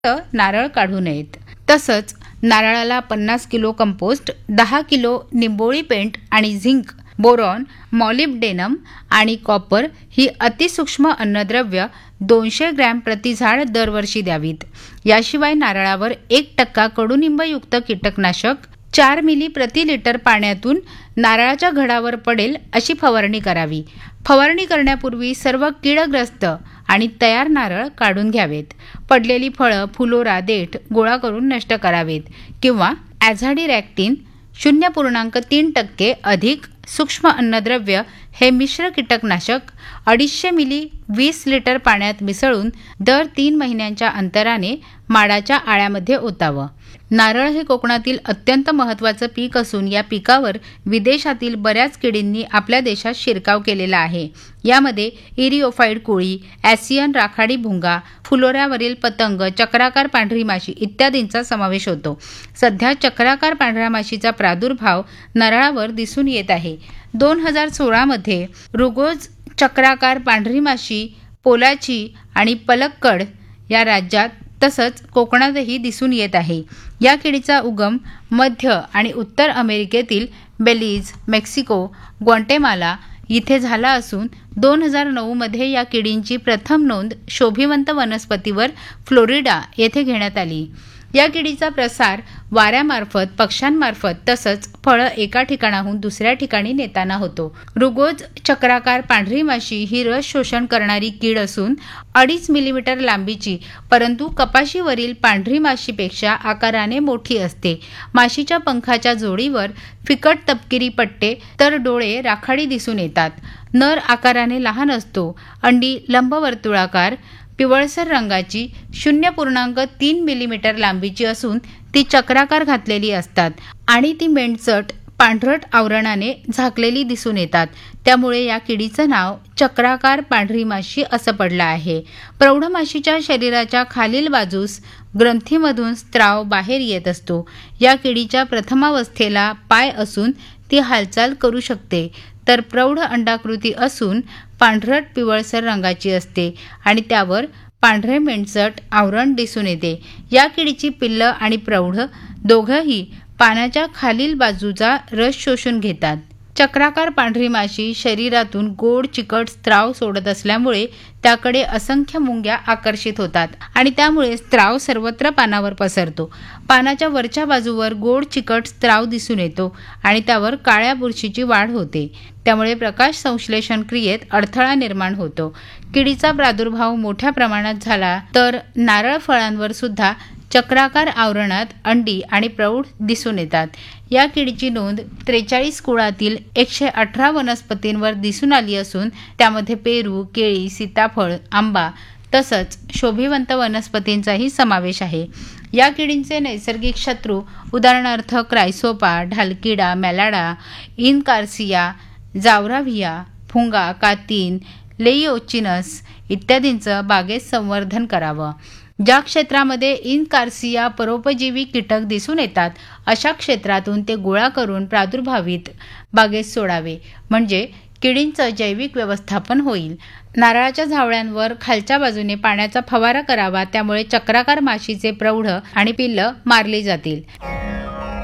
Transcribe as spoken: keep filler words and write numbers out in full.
नारळ काढू नयेत। तसंच नारळाला पन्नास किलो कंपोस्ट, दहा किलो निंबोळी पेंट आणि झिंक, बोरॉन, मॉलिब्डेनम आणि कॉपर ही अतिसूक्ष्म अन्नद्रव्य दोनशे ग्रॅम प्रति झाड दरवर्षी द्यावीत। याशिवाय नारळावर एक टक्का कडुनिंबयुक्त कीटकनाशक चार मिली प्रति लिटर पाण्यातून नारळाच्या घडावर पडेल अशी फवारणी करावी। फवारणी करण्यापूर्वी सर्व कीडग्रस्त आणि तयार नारळ काढून घ्यावेत। पडलेली फळं, फुलोरा, देठ गोळा करून नष्ट करावेत किंवा ॲझाडिरॅक्टिन शून्य पूर्णांक तीन टक्के अधिक सूक्ष्म अन्नद्रव्य हे मिश्र कीटकनाशक अडीचशे मिली वीस लिटर पाण्यात मिसळून दर तीन महिन्यांच्या अंतराने माडाच्या आळ्यामध्ये ओतावं। नारळ हे कोकणातील अत्यंत महत्त्वाचं पीक असून या पिकावर विदेशातील बऱ्याच किडींनी आपल्या देशात शिरकाव केलेला आहे। यामध्ये इरिओफाइड कोळी, ॲसियन राखाडी भुंगा, फुलोऱ्यावरील पतंग, चक्राकार पांढरी माशी इत्यादींचा समावेश होतो। सध्या चक्राकार पांढऱ्या माशीचा प्रादुर्भाव नारळावर दिसून येत आहे। दोन हजार सोळामध्ये रुगोज, चक्राकार पांढरी माशी, पोलाची आणि पलक्कड या राज्यात तसंच कोकणातही दिसून येत आहे। या किडीचा उगम मध्य आणि उत्तर अमेरिकेतील बेलीज, मेक्सिको, ग्वाटेमाला इथे झाला असून दोन हजार नऊमध्ये या किडींची प्रथम नोंद शोभिवंत वनस्पतीवर फ्लोरिडा येथे घेण्यात आली। या किडीचा प्रसार वाऱ्यामार्फत, पक्ष्यांमार्फत तसंच फळं एका ठिकाणाहून दुसऱ्या ठिकाणी नेताना होतो। रुगोज चक्राकार पांढरी माशी ही रस शोषण करणारी कीड असून अडीच मिलीमीटर लांबीची, परंतु कपाशीवरील पांढरी माशीपेक्षा आकाराने मोठी असते। माशीच्या पंखाच्या जोडीवर फिकट तपकिरी पट्टे तर डोळे राखाडी दिसून येतात। नर आकाराने लहान असतो। अंडी लंबवर्तुळाकार, पिवळसर रंगाची, शून्य पूर्णांक तीन मिलीमीटर लांबीची असून ती चक्राकार घातलेली असतात आणि ती मेंढचट पांढरट आवरणाने झाकलेली दिसून येतात। त्यामुळे या किडीचं नाव चक्राकार पांढरी माशी असं पडलं आहे। प्रौढ माशीच्या शरीराच्या खालील बाजूस ग्रंथीमधून स्त्राव बाहेर येत असतो। या किडीच्या प्रथमावस्थेला पाय असून ती हालचाल करू शकते, तर प्रौढ अंडाकृती असून पांढरट पिवळसर रंगाची असते आणि त्यावर पांढरे मेंढचट आवरण दिसून येते। या किडीची पिल्लं आणि प्रौढ दोघंही पानाच्या खालील बाजूचा रस शोषून घेतात। चक्राकार पांढरी माशी शरीरातून गोड चिकट स्त्राव सोडत असल्यामुळे त्याकडे असंख्य मुंग्या आकर्षित होतात आणि त्यामुळे स्त्राव सर्वत्र पानावर पसरतो। पानाच्या वरच्या बाजूवर गोड चिकट स्त्राव दिसून येतो आणि त्यावर काळ्या बुरशीची वाढ होते। त्यामुळे प्रकाश संश्लेषण क्रियेत अडथळा निर्माण होतो। किडीचा प्रादुर्भाव मोठ्या प्रमाणात झाला तर नारळ फळांवर सुद्धा चक्राकार आवरणात अंडी आणि प्रौढ दिसून येतात। या किडीची नोंद त्रेचाळीस कुळातील एकशे अठरा वनस्पतींवर दिसून आली असून त्यामध्ये पेरू, केळी, सीताफळ, आंबा तसंच शोभिवंत वनस्पतींचाही समावेश आहे। या किडींचे नैसर्गिक शत्रू उदाहरणार्थ क्रायसोपा, ढालकिडा, मेलाडा, इनकार्सिया, जावराव्हिया, फुंगा, कातीन, लेइओचिनस इत्यादींचं बागेत संवर्धन करावं। ज्या क्षेत्रामध्ये इनकार्सिया परोपजीवी कीटक दिसून येतात अशा क्षेत्रातून ते गोळा करून प्रादुर्भावित बागेत सोडावे, म्हणजे किडींचं जैविक व्यवस्थापन होईल। नारळाच्या झावळ्यांवर खालच्या बाजूने पाण्याचा फवारा करावा, त्यामुळे चक्राकार माशीचे प्रौढ आणि पिल्लं मारली जातील।